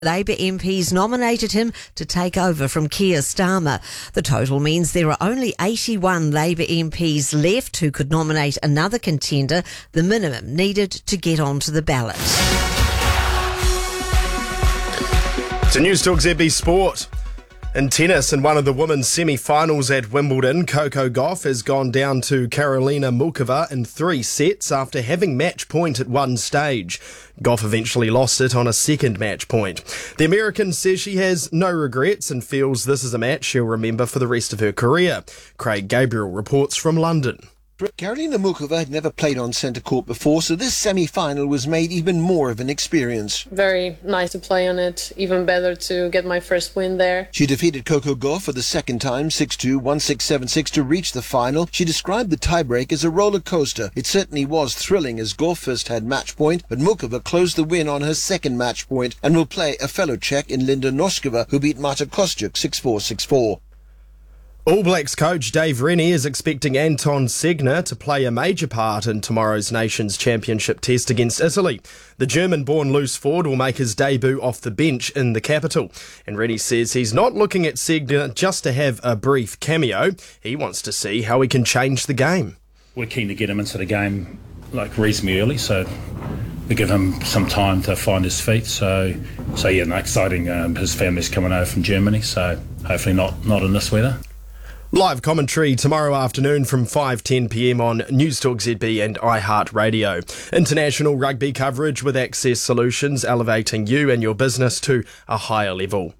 Labour MPs nominated him to take over from Keir Starmer. The total means there are only 81 Labour MPs left who could nominate another contender, the minimum needed to get onto the ballot. To News Talk ZB Sport. In tennis, in one of the women's semi-finals at Wimbledon, Coco Gauff has gone down to Karolina Muchova in 3 sets after having match point at one stage. Gauff eventually lost it on a second match point. The American says she has no regrets and feels this is a match she'll remember for the rest of her career. Craig Gabriel reports from London. Karolina Muchova had never played on centre court before, so this semi-final was made even more of an experience. Very nice to play on it, even better to get my first win there. She defeated Coco Gauff for the second time, 6-2, 1-6, 7-6 to reach the final. She described the tiebreak as a roller coaster. It certainly was thrilling as Gauff first had match point, but Muchova closed the win on her second match point and will play a fellow Czech in Linda Noskova, who beat Marta Kostyuk 6-4, 6-4. All Blacks coach Dave Rennie is expecting Anton Segner to play a major part in tomorrow's Nations Championship test against Italy. The German-born loose forward will make his debut off the bench in the capital. And Rennie says he's not looking at Segner just to have a brief cameo. He wants to see how he can change the game. We're keen to get him into the game reasonably early, so we give him some time to find his feet. So exciting. His family's coming over from Germany, so hopefully not in this weather. Live commentary tomorrow afternoon from 5:10pm on News Talk ZB and iHeartRadio. International rugby coverage with Access Solutions, elevating you and your business to a higher level.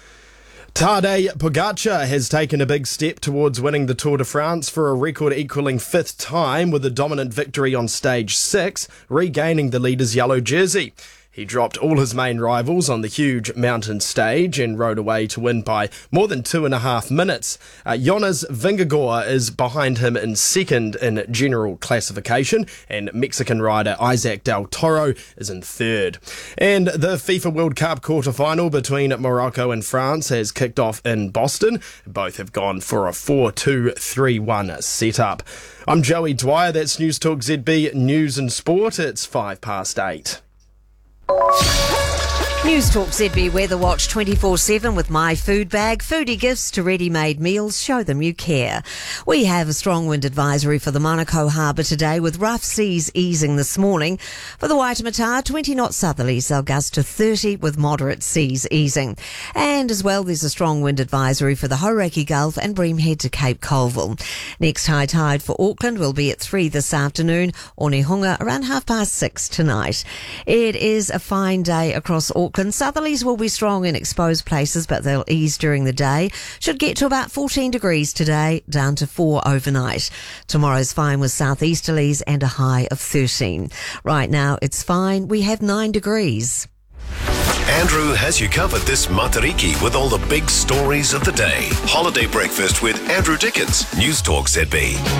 Tadej Pogacar has taken a big step towards winning the Tour de France for a record-equalling 5th time with a dominant victory on Stage 6, regaining the leader's yellow jersey. He dropped all his main rivals on the huge mountain stage and rode away to win by more than 2.5 minutes. Jonas Vingegaard is behind him in second in general classification, and Mexican rider Isaac Del Toro is in third. And the FIFA World Cup quarter-final between Morocco and France has kicked off in Boston. Both have gone for a 4-2-3-1 setup. I'm Joey Dwyer, that's News Talk ZB News and Sport. It's 8:05. News Talk ZB Weather Watch 24/7 with My Food Bag. Foodie gifts to ready-made meals. Show them you care. We have a strong wind advisory for the Manukau Harbour today with rough seas easing this morning. For the Waitemata, 20 knot southerlies. They'll gust to 30 with moderate seas easing. And as well, there's a strong wind advisory for the Hauraki Gulf and Bream Head to Cape Colville. Next high tide for Auckland will be at 3 this afternoon. Onehunga around 6:30 tonight. It is a fine day across Auckland. Southerlies will be strong in exposed places, but they'll ease during the day. Should get to about 14 degrees today, down to 4 overnight. Tomorrow's fine with southeasterlies and a high of 13. Right now, it's fine. We have 9 degrees. Andrew has you covered this Matariki with all the big stories of the day. Holiday Breakfast with Andrew Dickens, News Talk ZB.